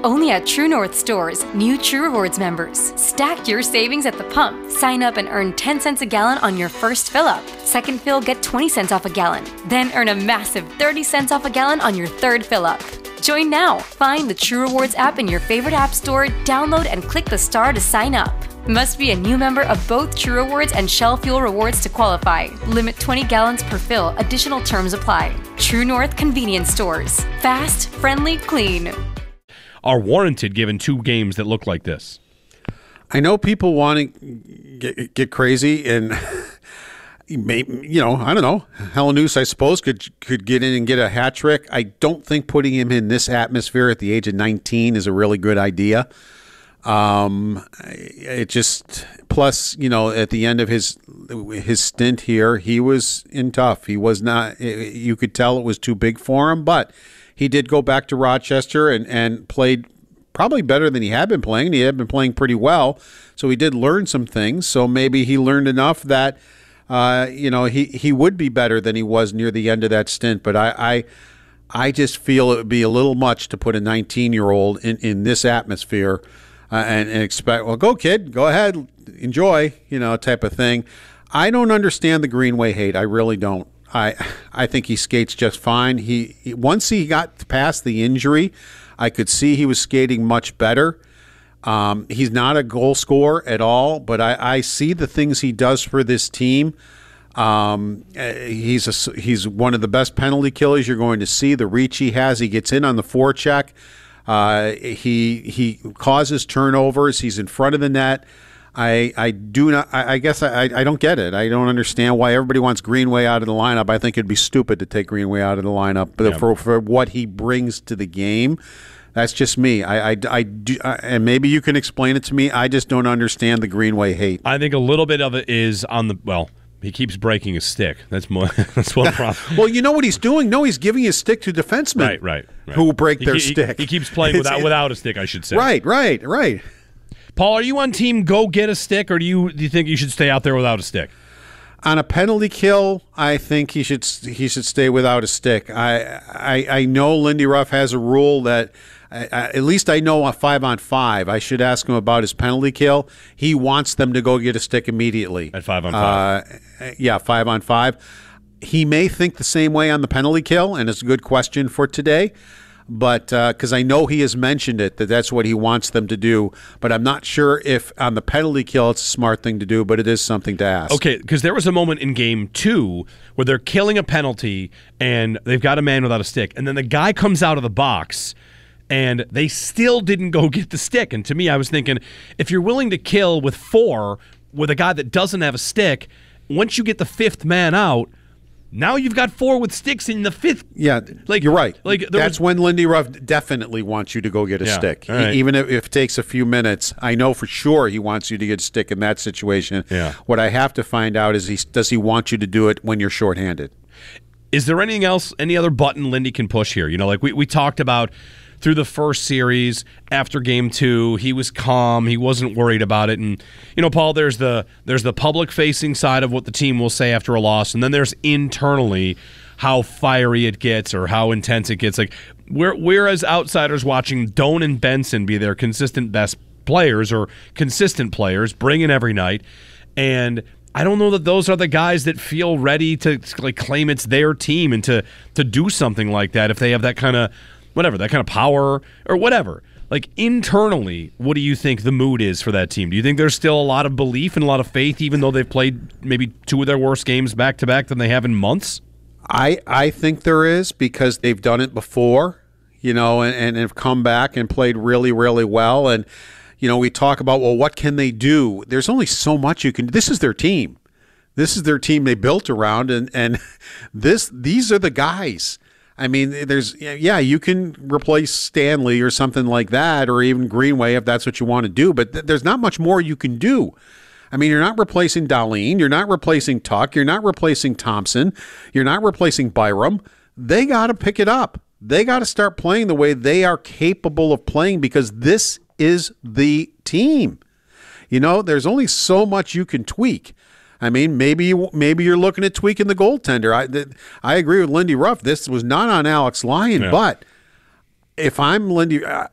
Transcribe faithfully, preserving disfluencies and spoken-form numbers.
Only at True North stores, new True Rewards members. Stack your savings at the pump. Sign up and earn ten cents a gallon on your first fill-up. Second fill, get twenty cents off a gallon. Then earn a massive thirty cents off a gallon on your third fill-up. Join now. Find the True Rewards app in your favorite app store, download and click the star to sign up. Must be a new member of both True Rewards and Shell Fuel Rewards to qualify. Limit twenty gallons per fill. Additional terms apply. True North Convenience Stores. Fast, friendly, clean. Are warranted given two games that look like this. I know people want to get, get crazy and maybe, you know, I don't know. Helenius, I suppose, could could get in and get a hat trick. I don't think putting him in this atmosphere at the age of nineteen is a really good idea. Um, it just plus, you know, at the end of his his stint here, he was in tough. He was not. You could tell it was too big for him, but he did go back to Rochester and, and played probably better than he had been playing. He had been playing pretty well, so he did learn some things. So maybe he learned enough that, uh, you know, he, he would be better than he was near the end of that stint. But I I, I just feel it would be a little much to put a nineteen-year-old in, in this atmosphere uh, and, and expect, well, go, kid, go ahead, enjoy, you know, type of thing. I don't understand the Greenway hate. I really don't. I I think he skates just fine. He, he once he got past the injury, I could see he was skating much better. Um, he's not a goal scorer at all, but I, I see the things he does for this team. Um, he's a, he's one of the best penalty killers you're going to see. The reach he has, he gets in on the forecheck. Uh, he he causes turnovers. He's in front of the net. I, I do not. I, I guess I, I don't get it. I don't understand why everybody wants Greenway out of the lineup. I think it'd be stupid to take Greenway out of the lineup, but yeah. for for what he brings to the game, that's just me. I, I, I do, I, and maybe you can explain it to me. I just don't understand the Greenway hate. I think a little bit of it is on the well. He keeps breaking his stick. That's more. That's one problem. Well, you know what he's doing? No, he's giving his stick to defensemen. Right, right, right. Who break he, their he, stick. He keeps playing without without a stick, I should say. Right, right, right. Paul, are you on team go get a stick, or do you do you think you should stay out there without a stick? On a penalty kill, I think he should he should stay without a stick. I I, I know Lindy Ruff has a rule that I, I, at least I know a five on five. I should ask him about his penalty kill. He wants them to go get a stick immediately at five on five. Uh, yeah, five on five. He may think the same way on the penalty kill, and it's a good question for today. But because uh, I know he has mentioned it, that that's what he wants them to do. But I'm not sure if on the penalty kill it's a smart thing to do, but it is something to ask. Okay, because there was a moment in game two where they're killing a penalty and they've got a man without a stick. And then the guy comes out of the box and they still didn't go get the stick. And to me, I was thinking, if you're willing to kill with four with a guy that doesn't have a stick, once you get the fifth man out, now you've got four with sticks in the fifth. Yeah, like you're right. Like that's was, when Lindy Ruff definitely wants you to go get a yeah, stick, right. he, even if, if it takes a few minutes. I know for sure he wants you to get a stick in that situation. Yeah. What I have to find out is, he does he want you to do it when you're shorthanded? Is there anything else, any other button Lindy can push here? You know, like we, we talked about through the first series, after game two, he was calm. He wasn't worried about it. And, you know, Paul, there's the there's the public-facing side of what the team will say after a loss, and then there's internally how fiery it gets or how intense it gets. Like, we're, we're as outsiders watching Doan and Benson be their consistent best players or consistent players, bring in every night. And I don't know that those are the guys that feel ready to like claim it's their team and to to do something like that if they have that kind of whatever, that kind of power or whatever. Like, internally, what do you think the mood is for that team? Do you think there's still a lot of belief and a lot of faith, even though they've played maybe two of their worst games back-to-back than they have in months? I I think there is, because they've done it before, you know, and, and have come back and played really, really well. And, you know, we talk about, well, what can they do? There's only so much you can do. This is their team. This is their team they built around, and, and this these are the guys. I mean, there's, yeah, you can replace Stanley or something like that, or even Greenway if that's what you want to do, but th- there's not much more you can do. I mean, you're not replacing Dahlin, you're not replacing Tuck, you're not replacing Thompson, you're not replacing Byram. They got to pick it up. They got to start playing the way they are capable of playing, because this is the team. You know, there's only so much you can tweak. I mean, maybe maybe you're looking at tweaking the goaltender. I th- I agree with Lindy Ruff. This was not on Alex Lyon, yeah. But if I'm Lindy,